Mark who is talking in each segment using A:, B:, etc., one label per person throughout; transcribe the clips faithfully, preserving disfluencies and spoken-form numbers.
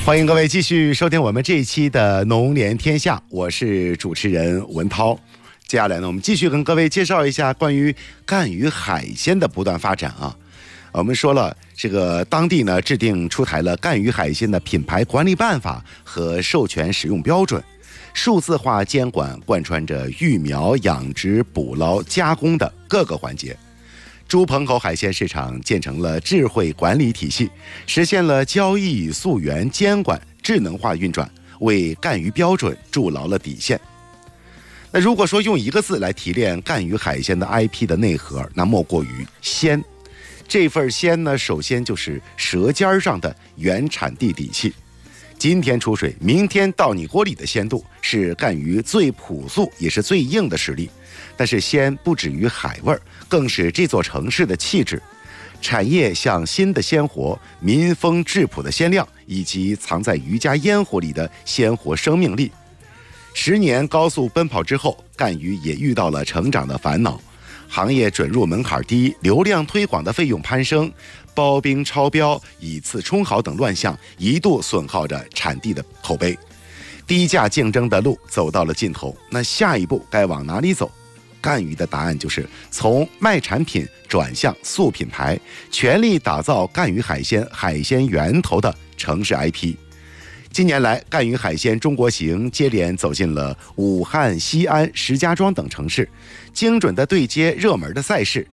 A: 欢迎各位继续收听我们这一期的农联天下，我是主持人文涛。接下来呢，我们继续跟各位介绍一下关于赣鱼海鲜的不断发展啊。我们说了，这个当地呢制定出台了赣鱼海鲜的品牌管理办法和授权使用标准，数字化监管贯穿着育苗、养殖、捕捞、加工的各个环节。猪棚口海鲜市场建成了智慧管理体系，实现了交易、溯源、监管智能化运转，为赣鱼标准筑牢了底线。那如果说用一个字来提炼赣鱼海鲜的 I P 的内核，那莫过于鲜。这份鲜呢，首先就是舌尖上的原产地底气。今天出水，明天到你锅里的鲜度，是赣鱼最朴素也是最硬的实力。但是鲜不止于海味，更是这座城市的气质。产业像新的鲜活，民风质朴的鲜亮，以及藏在渔家烟火里的鲜活生命力。十年高速奔跑之后，赣鱼也遇到了成长的烦恼。行业准入门槛低，流量推广的费用攀升，包冰超标、以次充好等乱象一度损耗着产地的口碑。低价竞争的路走到了尽头，那下一步该往哪里走？赣鱼的答案就是从卖产品转向塑品牌，全力打造赣鱼海鲜海鲜源头的城市 I P。近年来，赣鱼海鲜中国行接连走进了武汉、西安、石家庄等城市，精准地对接热门的赛事，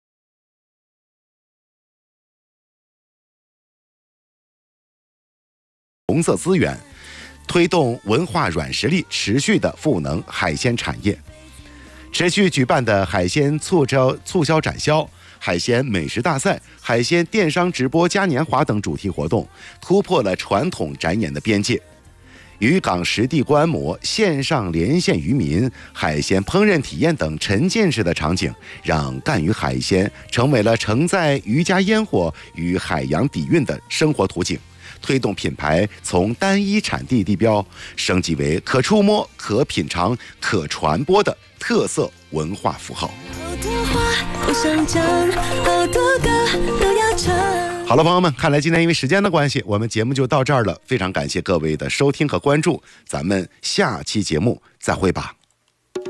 A: 红色资源，推动文化软实力持续的赋能海鲜产业。持续举办的海鲜促销促销展销、海鲜美食大赛、海鲜电商直播嘉年华等主题活动，突破了传统展演的边界。渔港实地观摩、线上连线渔民、海鲜烹饪体验等沉浸式的场景，让赣鱼海鲜成为了承载渔家烟火与海洋底蕴的生活图景，推动品牌从单一产地地标升级为可触摸、可品尝、可传播的特色文化符号。好了，朋友们，看来今天因为时间的关系，我们节目就到这儿了。非常感谢各位的收听和关注，咱们下期节目再会吧。